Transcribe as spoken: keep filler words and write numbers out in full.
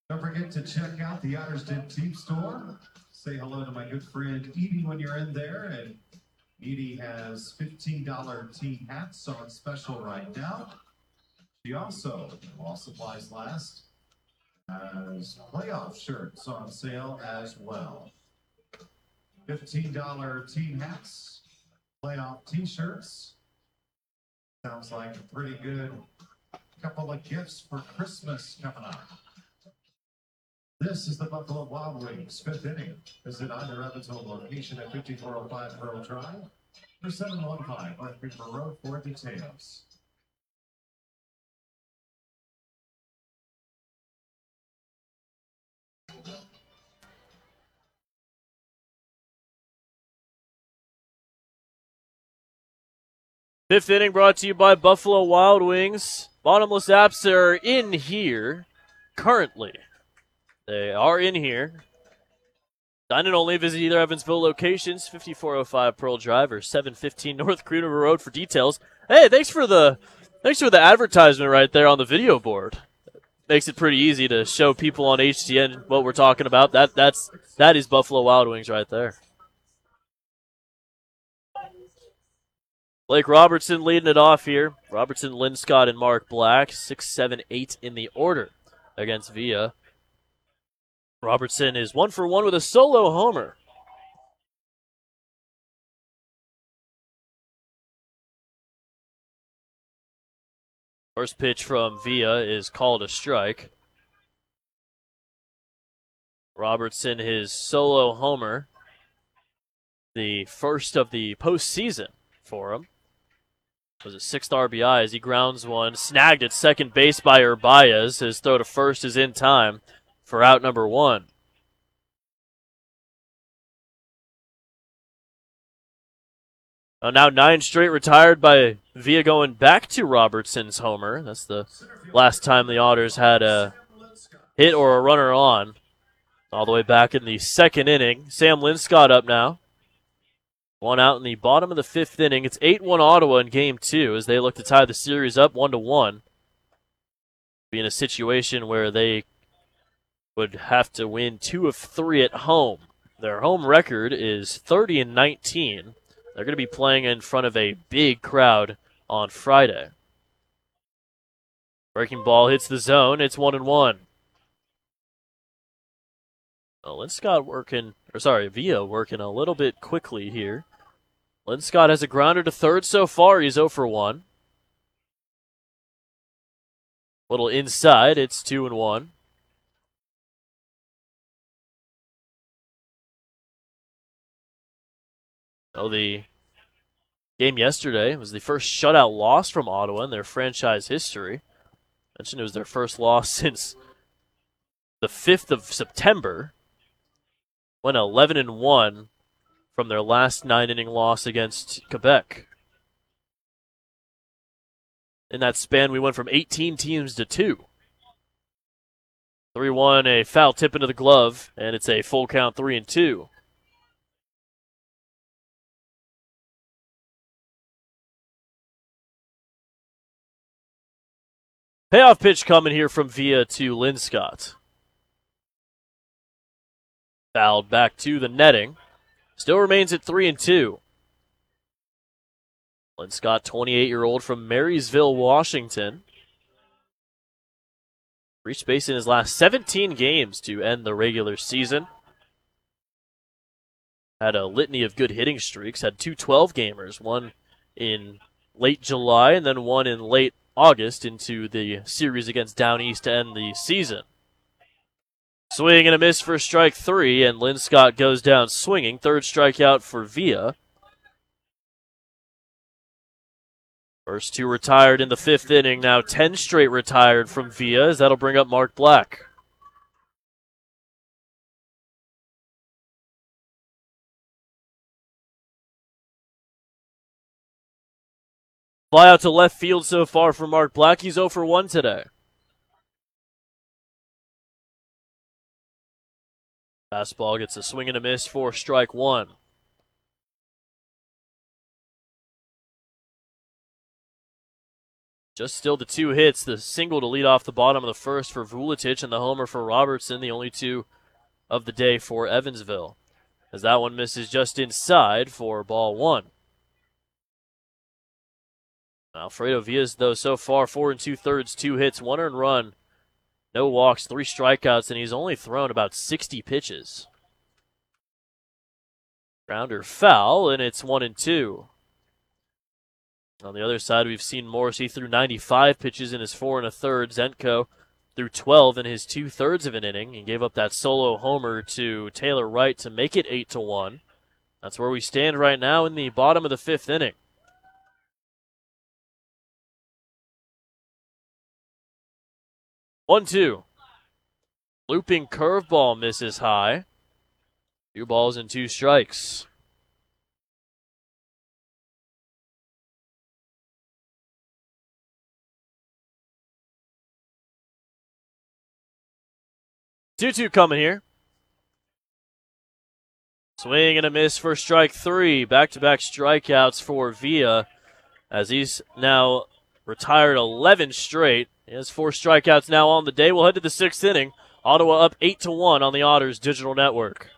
Don't forget to check out the Otters Den Team Store. Say hello to my good friend Edie when you're in there. And Edie has fifteen dollar team hats on special right now. She also, while supplies last, has playoff shirts on sale as well. fifteen dollar team hats, playoff t-shirts. Sounds like a pretty good couple of gifts for Christmas coming up. This is the Buffalo Wild Wings fifth inning. Visit either Evansville location at fifty-four oh five Pearl Drive or seven one five North Creeper Road for details. Fifth inning brought to you by Buffalo Wild Wings. Bottomless apps are in here currently. They are in here. Dine and only. Visit either Evansville locations, fifty-four oh five Pearl Drive or seven fifteen North Creeper Road for details. Hey, thanks for the thanks for the advertisement right there on the video board. Makes it pretty easy to show people on H T N what we're talking about. That that's that is Buffalo Wild Wings right there. Blake Robertson leading it off here. Robertson, Lynn Scott, and Mark Black. Six, seven, eight in the order against Villa. Robertson is one for one with a solo homer. First pitch from Villa is called a strike. Robertson, his solo homer. The first of the postseason for him. Was a sixth R B I as he grounds one. Snagged at second base by Urbaez. His throw to first is in time for out number one. Uh, now nine straight retired by Villa going back to Robertson's homer. That's the last time the Otters had a hit or a runner on. All the way back in the second inning. Sam Linscott up now. One out in the bottom of the fifth inning. It's eight one Ottawa in game two as they look to tie the series up one to one. Be in a situation where they would have to win two of three at home. Their home record is thirty and nineteen. They're going to be playing in front of a big crowd on Friday. Breaking ball hits the zone. It's one and one. Oh, Linscott working, or sorry, Villa working a little bit quickly here. Linscott has a grounder to third so far. He's oh for one. Little inside. It's two and one. Oh, the game yesterday was the first shutout loss from Ottawa in their franchise history. I mentioned it was their first loss since the fifth of September. Went eleven and one from their last nine-inning loss against Quebec. In that span, we went from eighteen teams to two. three one, a foul tip into the glove, and it's a full count three and two. Payoff pitch coming here from Villa to Linscott. Fouled back to the netting. Still remains at three and two. Linscott, twenty-eight-year-old from Marysville, Washington. Reached base in his last seventeen games to end the regular season. Had a litany of good hitting streaks. Had two twelve-gamers, one in late July and then one in late August into the series against Down East to end the season. Swing and a miss for strike three, and Linscott goes down swinging. Third strikeout for Villa. First two retired in the fifth inning. Now ten straight retired from Villa, as that'll bring up Mark Black. Fly out to left field so far for Mark Black. He's oh for one today. Fastball gets a swing and a miss for strike one. Just still the two hits, the single to lead off the bottom of the first for Vuletic and the homer for Robertson, the only two of the day for Evansville. As that one misses just inside for ball one. Alfredo Villas, though, so far, four and two-thirds, two hits, one earned run, no walks, three strikeouts, and he's only thrown about sixty pitches. Grounder foul, and it's one and two. On the other side, we've seen Morrissey threw ninety-five pitches in his four and a third. Zenko threw twelve in his two thirds of an inning and gave up that solo homer to Taylor Wright to make it eight to one. That's where we stand right now in the bottom of the fifth inning. One two. Looping curveball misses high. Two balls and two strikes. two two coming here. Swing and a miss for strike three. Back-to-back strikeouts for Villa as he's now retired eleven straight. He has four strikeouts now on the day. We'll head to the sixth inning. Ottawa up eight to one on the Otters Digital Network.